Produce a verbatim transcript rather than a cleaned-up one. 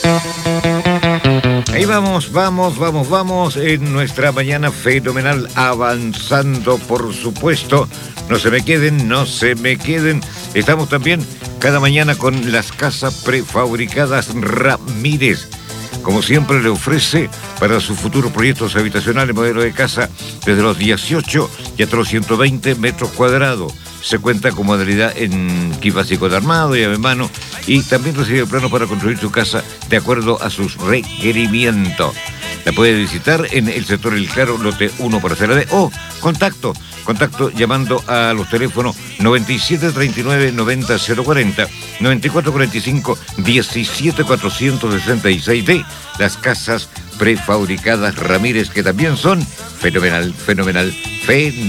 Ahí vamos, vamos, vamos, vamos, en nuestra mañana fenomenal, avanzando, por supuesto. No se me queden, no se me queden. Estamos también cada mañana con las casas prefabricadas Ramírez. Como siempre le ofrece para sus futuros proyectos habitacionales modelo de casa desde los dieciocho y hasta los ciento veinte metros cuadrados. Se cuenta con modalidad en kit básico de armado, llave en mano, y también recibe planos para construir su casa de acuerdo a sus requerimientos. La puede visitar en el sector El Claro, lote uno, parcela D, o contacto, contacto llamando a los teléfonos noventa y siete treinta y nueve noventa cero cuarenta, noventa y cuatro cuarenta y cinco diecisiete cuatrocientos sesenta y seis de las casas prefabricadas Ramírez, que también son fenomenal, fenomenal, fenomenal.